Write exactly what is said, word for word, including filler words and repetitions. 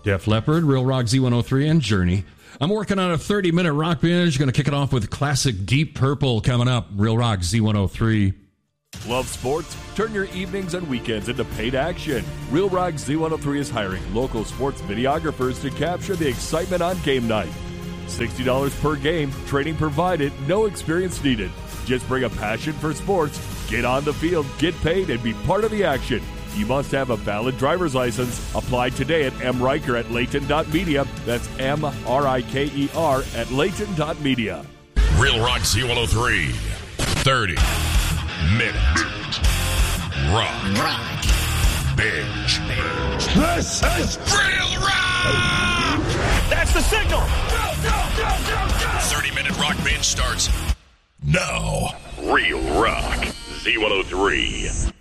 Def Leppard, Real Rock Z one oh three, and Journey. I'm working on a thirty-minute rock binge. Going to kick it off with classic Deep Purple coming up. Real Rock Z one oh three. Love sports? Turn your evenings and weekends into paid action. Real Rock Z one oh three is hiring local sports videographers to capture the excitement on game night. sixty dollars per game, training provided, no experience needed. Just bring a passion for sports, get on the field, get paid, and be part of the action. You must have a valid driver's license. Apply today at M. Riker at Layton dot media. That's M R I K E R at Layton dot media. Real Rock Z one oh three. thirty minute rock. Rock. Binge. This is Real Rock! That's the signal! Go, go, go, go, go! thirty minute rock binge starts now. Real Rock Z one oh three.